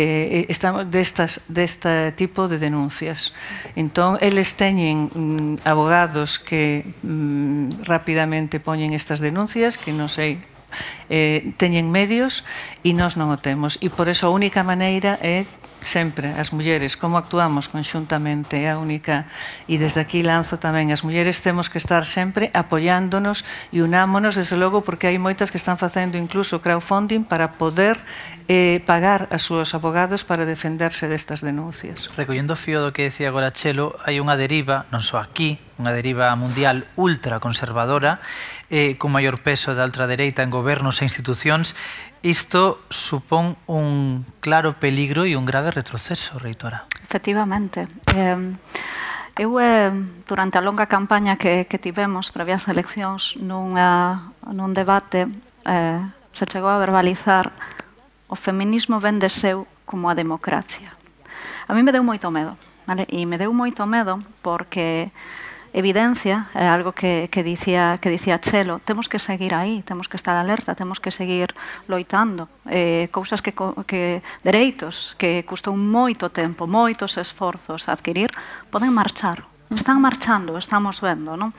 deste tipo de denuncias. Entón, eles teñen abogados que rapidamente poñen estas denuncias, que non sei, teñen medios e nós non o temos, e por eso a única maneira é sempre as mulleres, como actuamos conxuntamente, é a única, e desde aquí lanzo tamén, as mulleres temos que estar sempre apoiándonos e unámonos, desde logo, porque hai moitas que están facendo incluso crowdfunding para poder pagar a súas abogados para defenderse destas denuncias. Recollendo o fío do que decía agora Chelo, hai unha deriva, non só aquí, unha deriva mundial ultraconservadora, con maior peso da ultradereita en gobernos e institucións. Isto supón un claro peligro e un grave retroceso, reitora. Efectivamente. Eu, durante a longa campaña que tivemos previa ás eleccións, nun debate, se chegou a verbalizar o feminismo ven de seu como a democracia. A mí me deu moito medo, vale? E me deu moito medo porque evidencia, é algo que dicía Chelo, temos que seguir aí, temos que estar alerta, temos que seguir loitando. Cousas dereitos que custou moito tempo, moitos esforzos a adquirir, poden marchar. Están marchando, estamos vendo, non?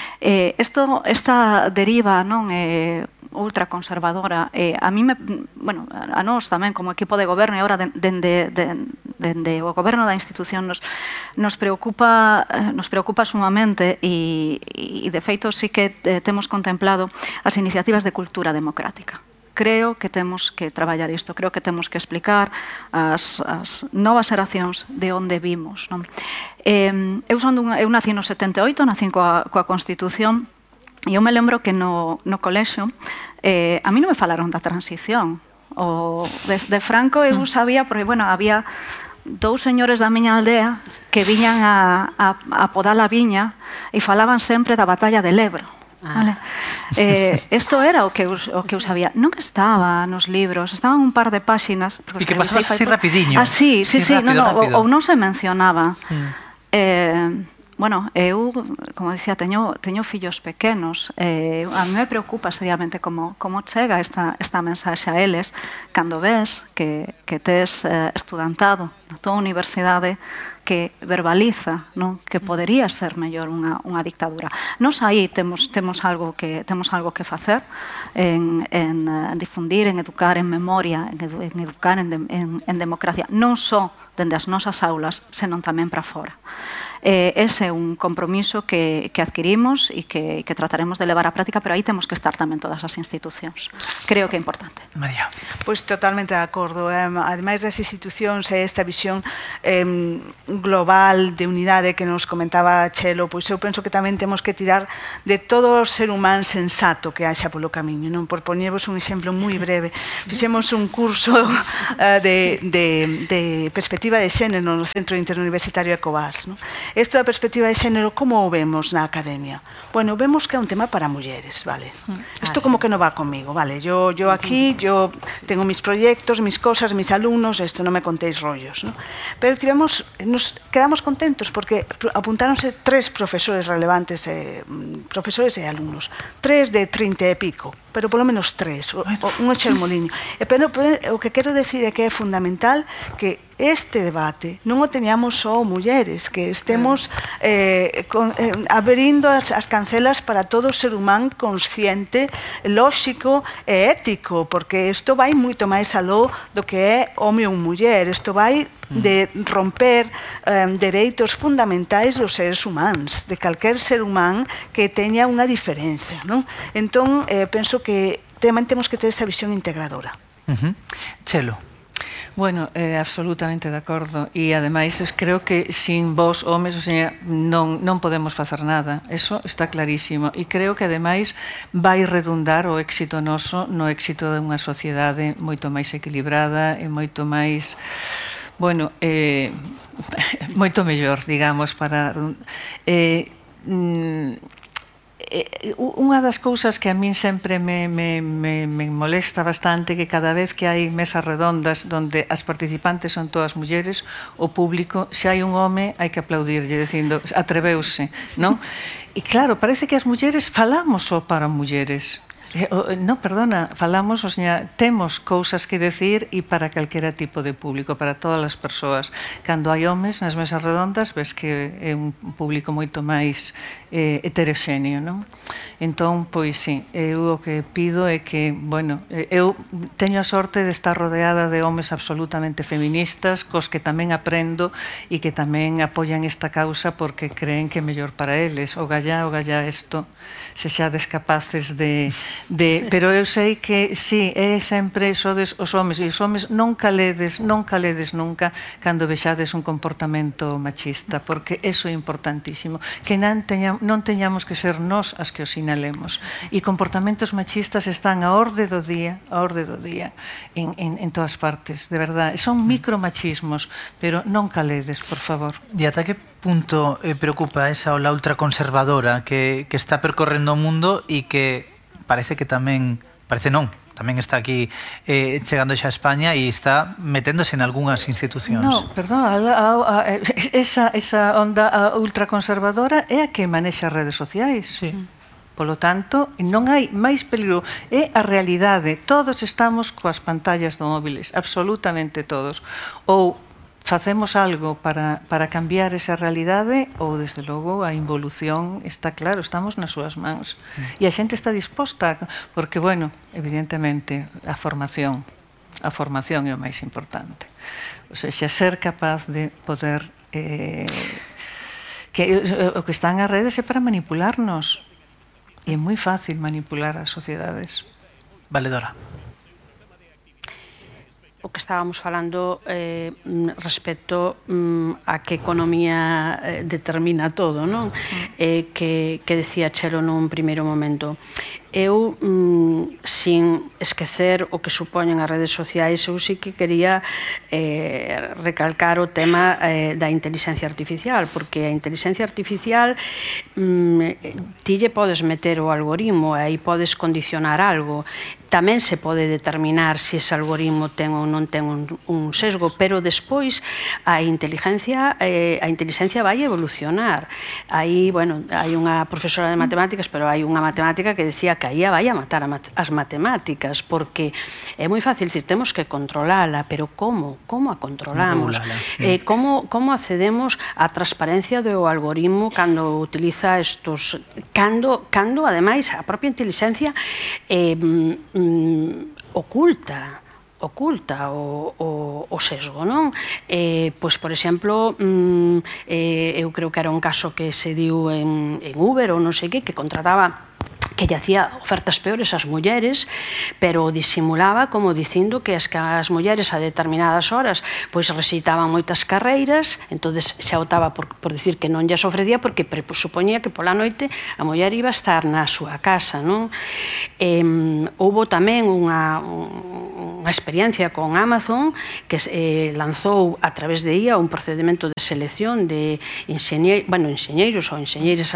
Esta deriva, non, ultraconservadora, a mí a nós tamén como equipo de goberno e agora dende o goberno da institución nos preocupa sumamente e de feito sí que temos contemplado as iniciativas de cultura democrática. Creo que temos que traballar isto, creo que temos que explicar as novas xeracións de onde vimos, non? Eu nací no 78, nací coa Constitución, e eu me lembro que no colexio a mí non me falaron da transición. De Franco eu sabía, porque, había dous señores da miña aldea que viñan a podar a viña e falaban sempre da batalla del Ebro. Vale. Isto era o que eu sabía. Non estaba nos libros, estaban un par de páxinas. E que pasabas así rapidiño. Sí, ou non se mencionaba. Bueno, eu, como dicía, teño fillos pequenos. A mí me preocupa seriamente como chega esta mensaxe a eles cando ves que tes estudantado na tua universidade que verbaliza, non, que podería ser mellor unha dictadura. Nos aí temos algo que facer en difundir, en educar en memoria, en educar en democracia, non só dende as nosas aulas, senón tamén para fora. Ese é un compromiso que adquirimos e que trataremos de levar á práctica, pero aí temos que estar tamén todas as institucións. Creo que é importante. María. Pois totalmente de acordo. Ademais das institucións e esta visión global de unidade que nos comentaba Chelo, pois eu penso que tamén temos que tirar de todo o ser humano sensato que haxa polo camiño. Non? Por poñervos un exemplo moi breve. Fixemos un curso de perspectiva de xénero no Centro Interuniversitario Ecovás. Non? Isto da perspectiva de xénero, como o vemos na academia? Bueno, vemos que é un tema para mulleres, vale? Isto como que non va comigo, vale? Yo aquí, yo tengo mis proyectos, mis cosas, mis alumnos, esto non me contéis rollos, ¿no? Pero nos quedamos contentos porque apuntáronse 3 profesores relevantes, profesores e alumnos, 3 de 30 e pico, pero polo menos 3, un xermoliño. Pero o que quero decir é que é fundamental que este debate non o teñamos só mulleres, que estemos abrindo as cancelas para todo ser humano consciente, lóxico e ético, porque isto vai moito máis aló do que é home ou muller, isto vai de romper dereitos fundamentais dos seres humanos, de calquer ser humano que teña unha diferencia, non? Entón, penso que tamén temos que ter esta visión integradora. Chelo. Bueno, absolutamente de acordo. E, ademais, creo que sin vos, homes, non podemos facer nada. Eso está clarísimo. E creo que, ademais, vai redundar o éxito noso no éxito dunha sociedade moito máis equilibrada e moito máis... Bueno, moito mellor, digamos, para... Unha das cousas que a min sempre me molesta bastante que cada vez que hai mesas redondas onde as participantes son todas mulleres, o público, se hai un home, hai que aplaudirlle dicindo, atreveuse, non? E claro, parece que as mulleres falamos só para mulleres. No, perdona, falamos, temos cousas que decir e para calquera tipo de público, para todas as persoas. Cando hai homes nas mesas redondas, ves que é un público moito máis heteroxéneo, non? Entón, pois sí, eu o que pido é que, bueno, eu teño a sorte de estar rodeada de homes absolutamente feministas, cos que tamén aprendo e que tamén apoian esta causa porque creen que é mellor para eles. O gallá isto, se xades capaces de... Pero eu sei que, sí, é sempre sodes os homes, e os homes non caledes nunca cando vexades un comportamento machista, porque eso é importantísimo, que non teñamos que ser nós as que os sinalemos. E comportamentos machistas están a orde do día, en todas partes, de verdade. Son micromachismos, pero non caledes, por favor. E ata que punto preocupa esa ola ultraconservadora que está percorrendo o mundo e que parece que tamén está aquí chegando xa a España e está meténdose en algunhas institucións. No, perdón, esa onda ultraconservadora é a que manexa as redes sociais. Sí. Polo tanto, non hai máis peligro. É a realidade. Todos estamos coas pantallas do móviles, absolutamente todos. Ou facemos algo para cambiar esa realidade ou, desde logo, a involución está claro, estamos nas súas mans. E a xente está disposta, porque, bueno, evidentemente, a formación é o máis importante. O sea, ser capaz de poder... o que están as redes é para manipularnos. E é moi fácil manipular as sociedades. Valedora. O que estábamos falando respecto a que economía determina todo, non? Que decía Chelo nun primeiro momento. Eu, sin esquecer o que supoñen as redes sociais, eu sí que quería recalcar o tema da inteligencia artificial, porque a inteligencia artificial ti lle podes meter o algoritmo e aí podes condicionar algo. Tamén se pode determinar se ese algoritmo ten ou non ten un sesgo, pero despois a inteligencia vai evolucionar. Aí, bueno, hai unha profesora de matemáticas, pero hai unha matemática que decía que aí vai a matar as matemáticas, porque é moi fácil dicir, temos que controlala, pero como? Como a controlamos? Como accedemos á transparencia do algoritmo cando utiliza estos... Cando, ademais, a propia inteligencia oculta o sesgo, non? Pois, por exemplo, eu creo que era un caso que se diu en Uber ou non sei que contrataba, que lle hacía ofertas peores ás mulleres, pero disimulaba como dicindo que as mulleres a determinadas horas pois rexeitaban moitas carreiras, entonces xa optaba por dicir que non lles ofrecía porque supoñía que pola noite a muller iba a estar na súa casa, non? Houbo tamén unha experiencia con Amazon que lanzou a través de IA un procedimento de selección de enxeñeiros ou enxeñeiras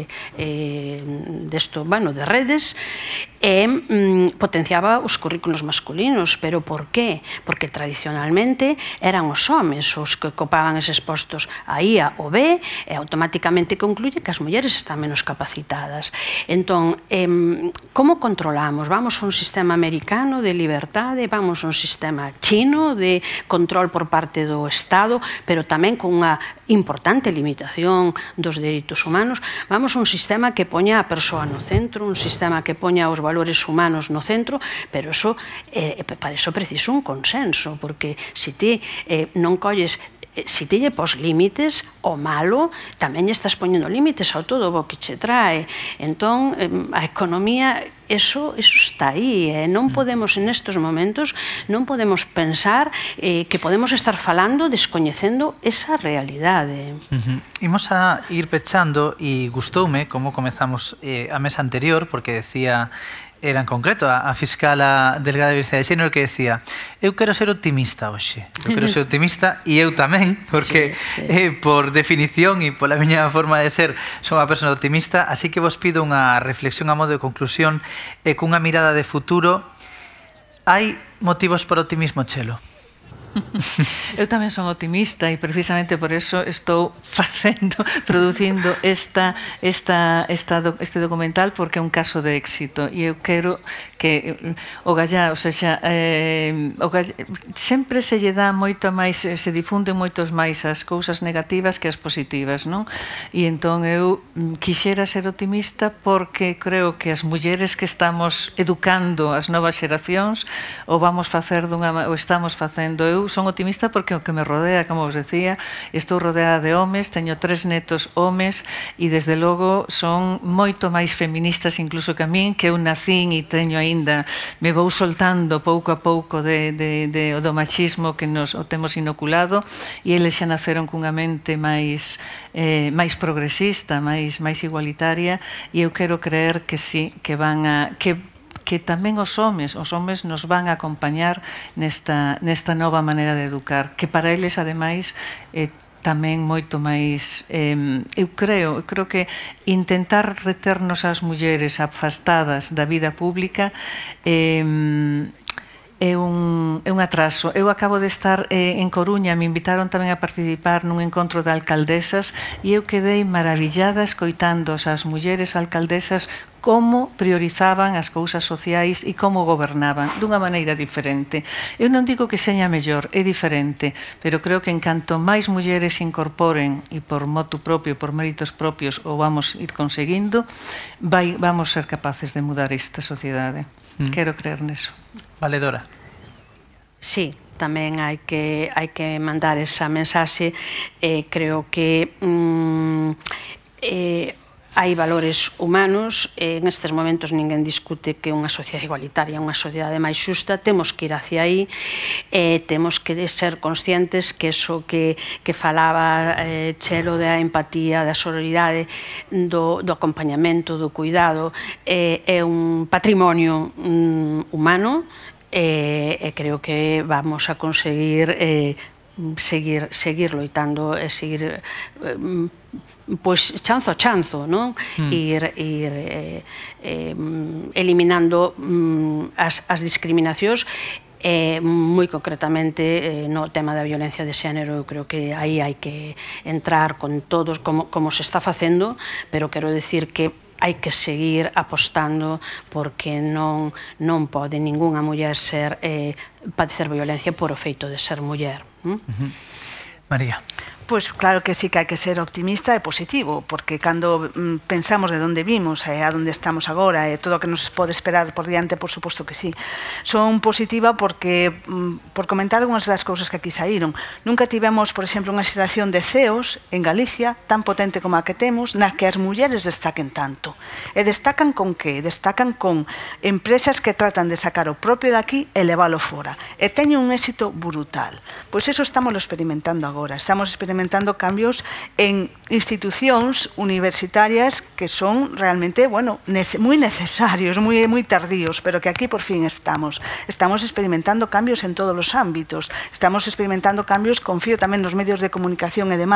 de redes e potenciaba os currículos masculinos. Pero por qué? Porque tradicionalmente eran os homes os que ocupaban eses postos. A IA o ve e automáticamente concluye que as mulleres están menos capacitadas. Entón, como controlamos? Vamos a un sistema americano de liberdade, vamos a un sistema chino de control por parte do Estado, pero tamén con unha importante limitación dos dereitos humanos. Vamos a un sistema que poña a persoa no centro, un sistema que poña os valores humanos no centro, pero para eso preciso un consenso, porque se ti non colles, se ti lle pos límites, o malo tamén estás poñendo límites ao todo o que che trae. Entón, a economía, eso está aí. Non podemos, nestes momentos, non podemos pensar que podemos estar falando descoñecendo esa realidade. Imos a ir pechando e gustoume como comezamos a mesa anterior, porque decía... Era en concreto a fiscala delegada de Diversidade de Xénero que decía: eu quero ser optimista hoxe, eu quero ser optimista e eu tamén, porque por definición e pola miña forma de ser son unha persona optimista, así que vos pido unha reflexión a modo de conclusión e cunha mirada de futuro. Hai motivos para optimismo, Chelo? Eu tamén son optimista e precisamente por eso estou producindo este documental, porque é un caso de éxito e eu quero que o Gallá, o sea, sempre se lle dá moito máis, se difunden moitos máis as cousas negativas que as positivas, non? E entón eu quixera ser optimista porque creo que as mulleres que estamos educando as novas xeracións o vamos facer o estamos facendo. Eu son optimista porque o que me rodea, como vos decía, estou rodeada de homes, teño 3 netos homes e desde logo son moito máis feministas incluso que a min, que eu nacín e teño aínda, me vou soltando pouco a pouco do machismo que nos o temos inoculado, e eles xa naceron cunha mente máis progresista, máis igualitaria, e eu quero creer que sí, que van a... que tamén os homes nos van a acompañar nesta nova maneira de educar, que para eles, ademais, tamén moito máis... Eu creo que intentar reternos as mulleres afastadas da vida pública é un atraso. Eu acabo de estar en Coruña, me invitaron tamén a participar nun encontro de alcaldesas e eu quedei maravillada escoitando as mulleres alcaldesas como priorizaban as cousas sociais e como gobernaban dunha maneira diferente. Eu non digo que seña mellor, é diferente, pero creo que en canto máis mulleres se incorporen e por motu propio, por méritos propios o vamos ir conseguindo, vamos ser capaces de mudar esta sociedade. Quero creer neso. Valedora. Sí, tamén hai que mandar esa mensaxe. Creo que hai valores humanos, en estes momentos ninguén discute que unha sociedade igualitaria, unha sociedade máis xusta, temos que ir hacia aí, temos que ser conscientes que eso que falaba Chelo da empatía, da sororidade, do acompañamento, do cuidado, é un patrimonio humano, e creo que vamos a conseguir seguir loitando e seguir pois chanzo a chanzo, non? Ir eliminando as discriminacións, moi concretamente no tema da violencia de xénero. Eu creo que aí hai que entrar con todos como se está facendo, pero quero decir que hai que seguir apostando porque non pode ningunha muller padecer violencia por o feito de ser muller. María. Pois claro que sí que hai que ser optimista e positivo, porque cando pensamos de onde vimos e a onde estamos agora e todo o que nos pode esperar por diante, por suposto que sí. Son positiva porque, por comentar algunhas das cousas que aquí saíron, nunca tivemos, por exemplo, unha xeración de CEOs en Galicia tan potente como a que temos, na que as mulleres destaquen tanto. E destacan con que? Destacan con empresas que tratan de sacar o propio de aquí e leválo fora. E teñen un éxito brutal. Pois eso estamos experimentando agora. Estamos experimentando cambios en institucións universitarias que son realmente, bueno, moi necesarios, moi tardíos, pero que aquí por fin estamos. Estamos experimentando cambios en todos os ámbitos. Estamos experimentando cambios, confío tamén nos medios de comunicación e demais,